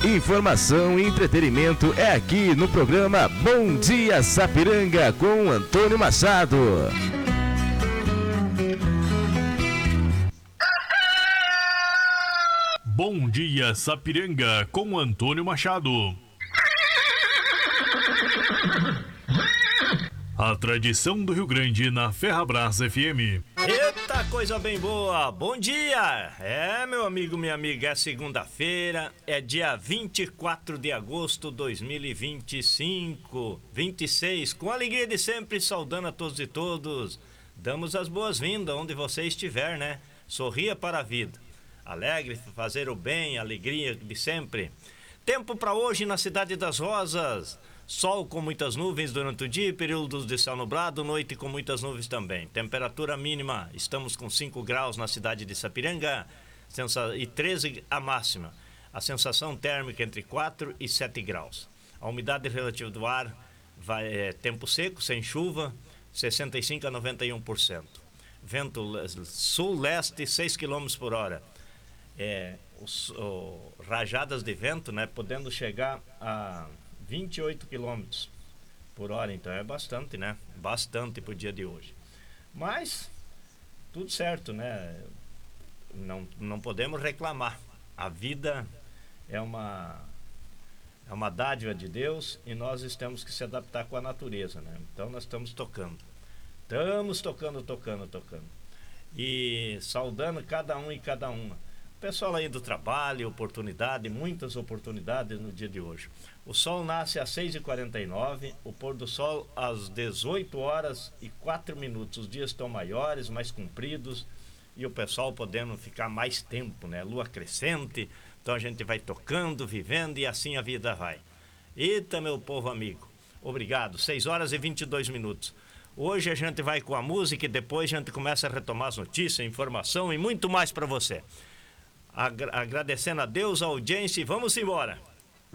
Informação e entretenimento é aqui no programa Bom Dia Sapiranga com Antônio Machado. Bom Dia Sapiranga com Antônio Machado. A tradição do Rio Grande na Ferrabras FM. Eita, coisa bem boa! Bom dia! Meu amigo, minha amiga, é segunda-feira, é dia 24 de agosto de 2025, 26, com alegria de sempre, saudando a todos e todos. Damos as boas-vindas onde você estiver, né? Sorria para a vida. Alegre, fazer o bem, alegria de sempre. Tempo para hoje na Cidade das Rosas. Sol com muitas nuvens durante o dia, períodos de céu nublado, noite com muitas nuvens também. Temperatura mínima, estamos com 5 graus na cidade de Sapiranga e 13 a máxima. A sensação térmica entre 4 e 7 graus. A umidade relativa do ar tempo seco, sem chuva, 65 a 91%. Vento sul-leste, 6 km por hora. Rajadas de vento, né, podendo chegar a 28 km por hora, então é bastante, né? Bastante pro dia de hoje. Mas, tudo certo, né? Não podemos reclamar. A vida é uma dádiva de Deus e nós temos que se adaptar com a natureza, né? Então nós estamos tocando. Estamos tocando. E saudando cada um e cada uma. Pessoal aí do trabalho, muitas oportunidades no dia de hoje. O sol nasce às 6h49, o pôr do sol às 18h04. Os dias estão maiores, mais compridos e o pessoal podendo ficar mais tempo, né? Lua crescente, então a gente vai tocando, vivendo e assim a vida vai. Eita, meu povo amigo, obrigado. 6h22. Hoje a gente vai com a música e depois a gente começa a retomar as notícias, informação e muito mais para você. Agradecendo a Deus, a audiência e vamos embora.